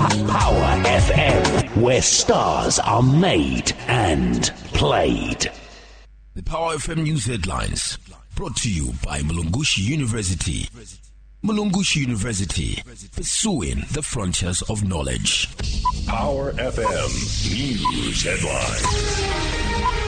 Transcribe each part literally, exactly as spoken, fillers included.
Power F M, where stars are made and played. The Power F M News Headlines, brought to you by Mulungushi University. Mulungushi University, pursuing the frontiers of knowledge. Power F M News Headlines.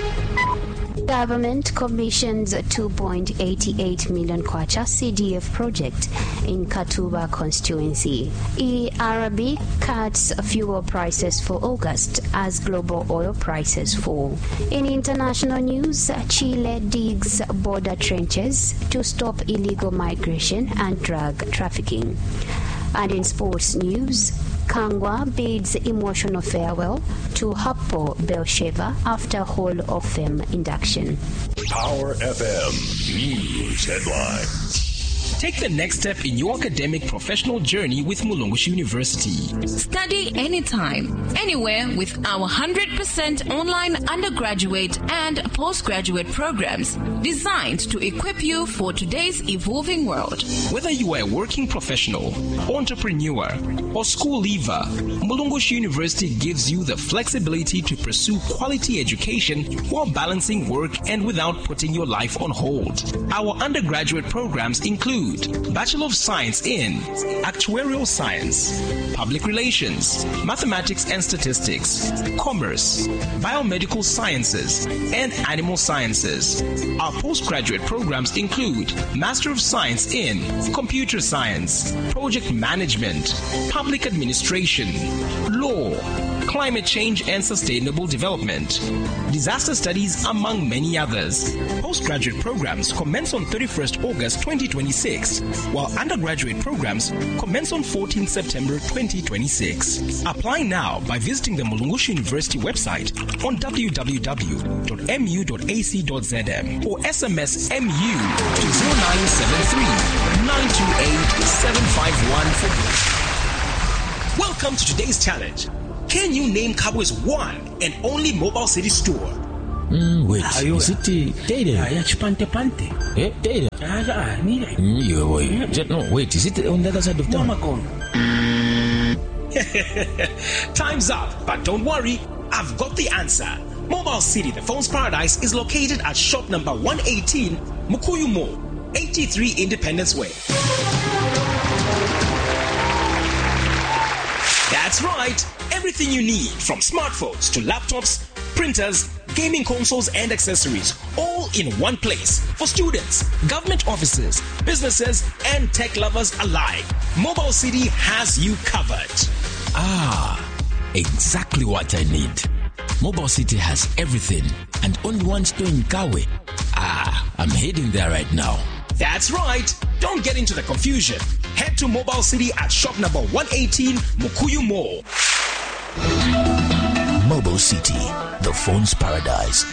Government commissions a two point eight eight million kwacha C D F project in Katuba constituency. E R B cuts fuel prices for August as global oil prices fall. In international news, Chile digs border trenches to stop illegal migration and drug trafficking. And in sports news, Kangwa bids emotional farewell to Hapo Beersheva after Hall of Fame induction. Power F M News Headlines. Take the next step in your academic professional journey with Mulungushi University. Study anytime, anywhere with our one hundred percent online undergraduate and postgraduate programs designed to equip you for today's evolving world. Whether you are a working professional, entrepreneur, or school leaver, Mulungushi University gives you the flexibility to pursue quality education while balancing work and without putting your life on hold. Our undergraduate programs include Bachelor of Science in Actuarial Science, Public Relations, Mathematics and Statistics, Commerce, Biomedical Sciences, and Animal Sciences. Our postgraduate programs include Master of Science in Computer Science, Project Management, Public Administration, Law, Climate Change and Sustainable Development, Disaster Studies, among many others. Postgraduate programs commence on thirty-first August twenty twenty-six, while undergraduate programs commence on fourteenth September twenty twenty-six. Apply now by visiting the Mulungushi University website on w w w dot m u dot a c dot z m or S M S M U to zero nine seven three, nine two eight, seven five one for. Welcome to today's challenge. Can you name Kabwe's one and only Mobile City store? Mm, wait, Ayuda. Is it uh, Data? Aya chipante pante. Eh, Data? Aya, mira. Mm, yeah, wait. No, wait, is it on the other side of town? Time's up, but don't worry, I've got the answer. Mobile City, the phone's paradise, is located at shop number one eighteen, Mukuyu Mall, eighty-three Independence Way. That's right. Everything you need, from smartphones to laptops, printers, gaming consoles and accessories, all in one place for students, government offices, businesses and tech lovers alike. Mobile City has you covered. Ah, exactly what I need. Mobile City has everything and only one store in Kawe. Ah, I'm heading there right now. That's right. Don't get into the confusion. Head to Mobile City at shop number one eighteen, Mukuyu Mall. Mobile City, the phone's paradise.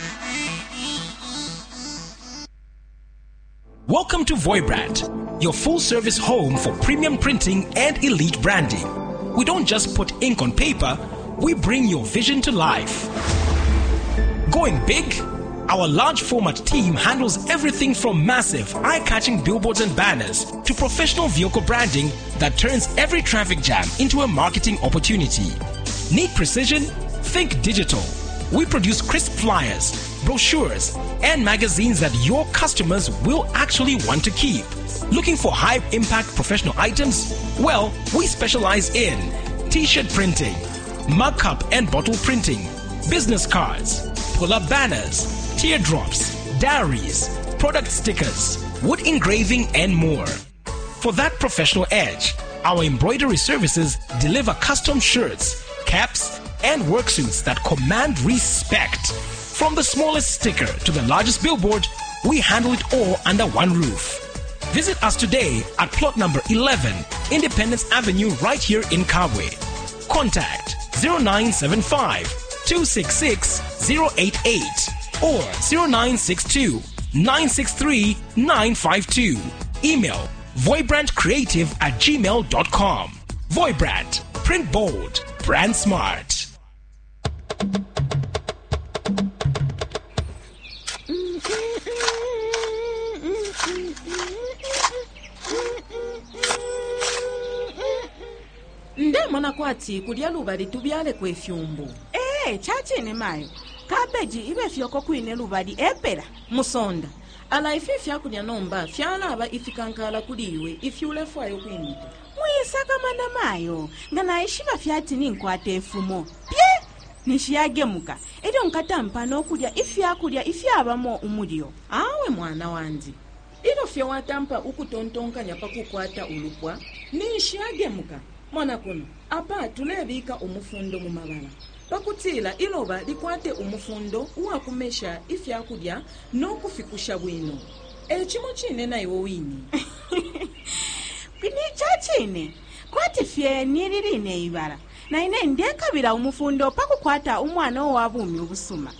Welcome to Voibrand, your full-service home for premium printing and elite branding. We don't just put ink on paper, we bring your vision to life. Going big? Our large format team handles everything from massive, eye-catching billboards and banners to professional vehicle branding that turns every traffic jam into a marketing opportunity. Need precision? Think digital. We produce crisp flyers, brochures, and magazines that your customers will actually want to keep. Looking for high-impact professional items? Well, we specialize in t-shirt printing, mug cup and bottle printing, business cards, pull-up banners, teardrops, diaries, product stickers, wood engraving, and more. For that professional edge, our embroidery services deliver custom shirts, caps, and work suits that command respect. From the smallest sticker to the largest billboard, we handle it all under one roof. Visit us today at plot number eleven, Independence Avenue, right here in Kabwe. Contact zero nine seven five, two six six, zero eight eight or zero nine six two, nine six three, nine five two. Email voibrandcreative at gmail dot com. Voibrand. Print bold. Brand smart. Ndem mwana kwati kulya lubali tubyale kwefyumbu. Eh, chachine mayo. Kabeji ibe fyoko kwine lubali epera. Musonda. Ala ifi fyakulya nomba fyala aba ifikankala kuliwe ifyule fwayo kwinite. Muyisaka mana mayo. Ngana ishiba fyati ninkwate efumo. Pye! Nishiyagemuka. Edo nkatampa n'okulya ifyakulya ifyabamo umulyo. Awe mwana wandi. Ilo fye watampa ukutontonkanya pakukwata ulupwa. Nishiyagemuka. Mwana kuno. Apa tulebika umufundo mu mabala. Pakutila iloba likwate umufundo uwakumesha ifyakulya n'okufikusha bwino. Echimo chine na iwo wini. Kini chachine. Kwati fye nilirine ibara. Na ine ndekabira umufundo pakukwata umwana owabumi obusuma.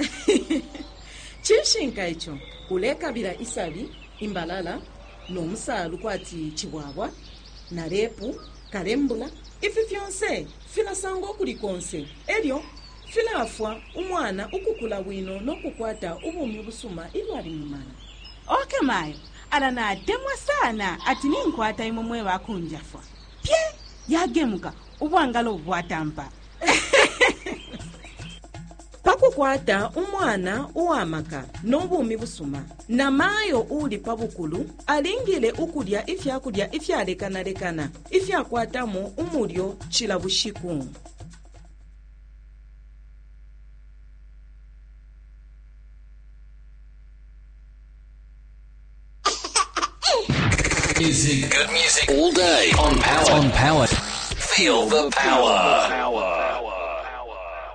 Chishinka icho ulekabira isabi imbalala n'omusalu kwati chibwabwa na lepu kalembula ifi fyonse filasango kulikonse elyo filafwa umwana ukukula bwino n'okukwata ubumi obusuma ilwali mumana. Okay mayo ala na demwa sana ati ninkwata imomwe bakunjafwa. Pye yagemuka ubwangalo bwatampa. Pakukwata umwana uwamaka n'obumi busuma na mayo uli pabukulu alingile ukulya ifyakulya ifyalekanalekana ifyakwatamo umulyo chila bushiku. Music, good music all day on Power. On Power. Feel the power. Power.